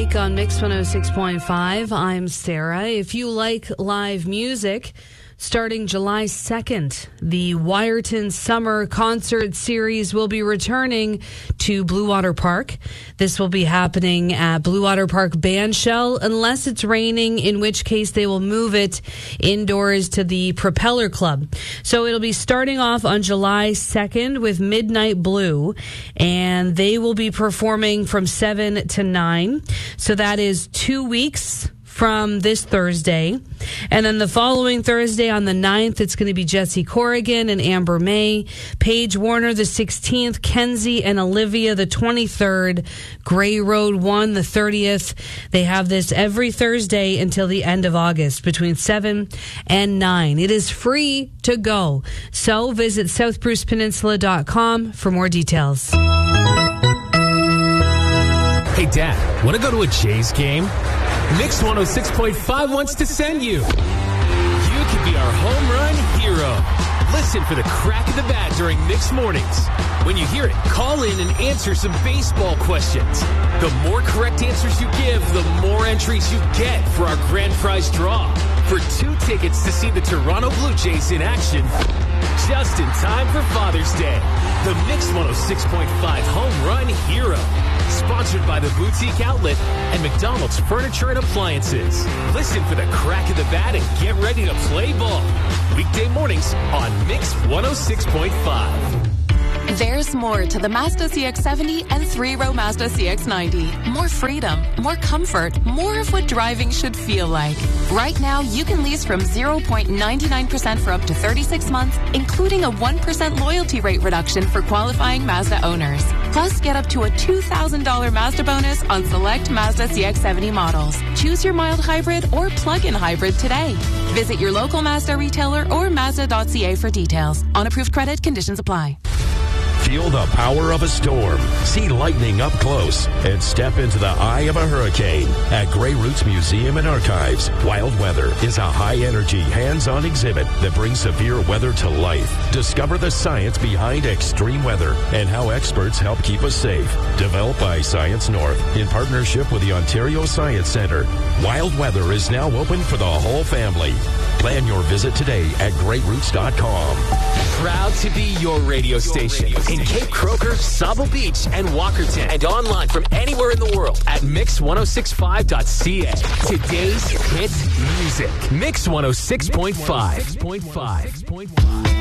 Lake on Mix 106.5. I'm Sarah. If you like live music, starting July 2nd, the Wiarton Summer Concert Series will be returning to Blue Water Park. This will be happening at Blue Water Park Bandshell, unless it's raining, in which case they will move it indoors to the Propeller Club. So it'll be starting off on July 2nd with Midnight Blue, and they will be performing from 7 to 9. So that is 2 weeks from this Thursday. And then the following Thursday on the 9th, it's going to be Jesse Corrigan and Amber May, Paige Warner the 16th, Kenzie and Olivia the 23rd, Gray Road 1 the 30th. They have this every Thursday until the end of August between 7 and 9. It is free to go. So visit southbrucepeninsula.com for more details. Hey, Dad, want to go to a Jays game? Mix 106.5 wants to send you. You could be our home run hero. Listen for the crack of the bat during Mix Mornings. When you hear it, call in and answer some baseball questions. The more correct answers you give, the more entries you get for our grand prize draw. For 2 tickets to see the Toronto Blue Jays in action, just in time for Father's Day. The Mix 106.5 Home Run Hero. Sponsored by the Boutique Outlet and McDonald's Furniture and Appliances. Listen for the crack of the bat and get ready to play ball. Weekday mornings on Mix 106.5. There's more to the Mazda CX-70 and 3-row Mazda CX-90. More freedom, more comfort, more of what driving should feel like. Right now, you can lease from 0.99% for up to 36 months, including a 1% loyalty rate reduction for qualifying Mazda owners. Plus, get up to a $2,000 Mazda bonus on select Mazda CX-70 models. Choose your mild hybrid or plug-in hybrid today. Visit your local Mazda retailer or Mazda.ca for details. On approved credit, conditions apply. Feel the power of a storm, see lightning up close, and step into the eye of a hurricane. At Grey Roots Museum and Archives, Wild Weather is a high-energy, hands-on exhibit that brings severe weather to life. Discover the science behind extreme weather and how experts help keep us safe. Developed by Science North in partnership with the Ontario Science Centre, Wild Weather is now open for the whole family. Plan your visit today at greatroots.com. Proud to be your radio station in Cape Croker, Sauble Beach, and Walkerton, and online from anywhere in the world at mix1065.ca. Today's hit music. Mix 106.5.